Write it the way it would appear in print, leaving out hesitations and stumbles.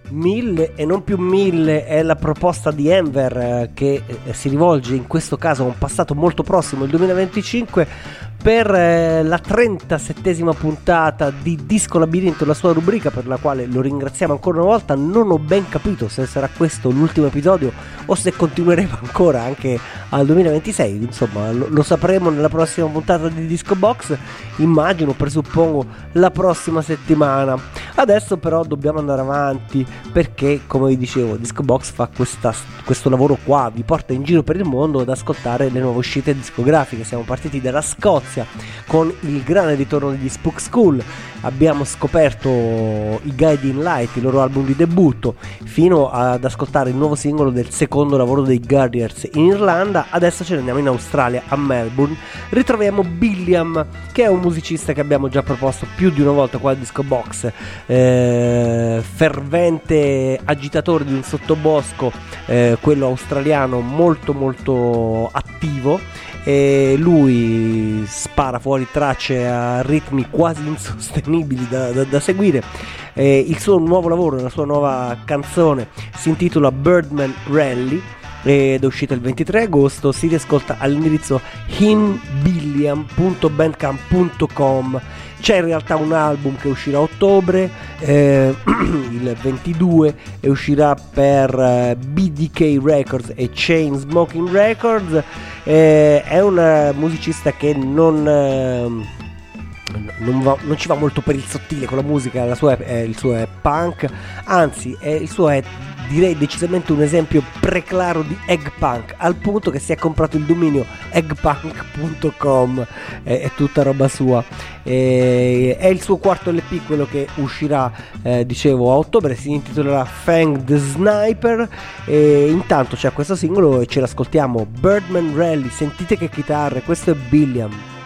1000 e non più 1000 è la proposta di Enver, che si rivolge in questo caso a un passato molto prossimo, il 2025, per la 37esima puntata di Disco Labirinto, la sua rubrica, per la quale lo ringraziamo ancora una volta. Non ho ben capito se sarà questo l'ultimo episodio o se continueremo ancora anche al 2026, insomma lo sapremo nella prossima puntata di Disco Box, immagino, presuppongo la prossima settimana. Adesso però dobbiamo andare avanti, perché come vi dicevo Disco Box fa questo lavoro qua, vi porta in giro per il mondo ad ascoltare le nuove uscite discografiche. Siamo partiti dalla Scozia con il grande ritorno degli Spook School, abbiamo scoperto i Guiding Light, il loro album di debutto, fino ad ascoltare il nuovo singolo del secondo lavoro dei Guardians in Irlanda. Adesso ce ne andiamo in Australia, a Melbourne. Ritroviamo Billiam, che è un musicista che abbiamo già proposto più di una volta qua a Disco Box, fervente agitatore di un sottobosco, quello australiano, molto molto attivo, e lui spara fuori tracce a ritmi quasi insostenibili da seguire. Il suo nuovo lavoro, la sua nuova canzone si intitola Birdman Rally ed è uscita il 23 agosto. Si riascolta all'indirizzo himbilliam.bandcamp.com. C'è in realtà un album che uscirà a ottobre, il 22, e uscirà per BDK Records e Chain Smoking Records. È un musicista che non ci va molto per il sottile con la musica, il suo è punk, anzi il suo è, direi, decisamente un esempio preclaro di eggpunk, al punto che si è comprato il dominio eggpunk.com, è tutta roba sua. È il suo quarto LP, quello che uscirà dicevo a ottobre, si intitolerà Fang the Sniper, e intanto c'è questo singolo e ce l'ascoltiamo, Birdman Rally. Sentite che chitarre, questo è Billiam.